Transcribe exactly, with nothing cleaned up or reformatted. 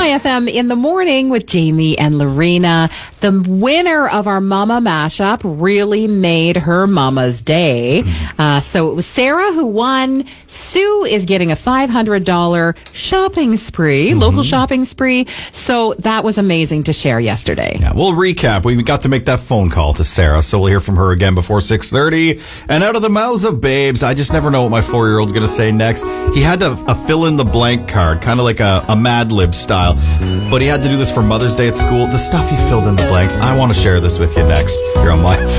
Hi F M in the morning with Jamie and Lorena. The winner of our Mama Mashup really made her mama's day. Uh, so it was Sarah who won. Sue is getting a five hundred dollars shopping spree, mm-hmm. local shopping spree. So that was amazing to share yesterday. Yeah, we'll recap. We got to make that phone call to Sarah, so we'll hear from her again before six thirty. And out of the mouths of babes, I just never know what my four-year-old's going to say next. He had a, a fill-in-the-blank card, kind of like a, a Mad Lib style. But he had to do this for Mother's Day at school. The stuff he filled in the blanks, I want to share this with you next. Here on My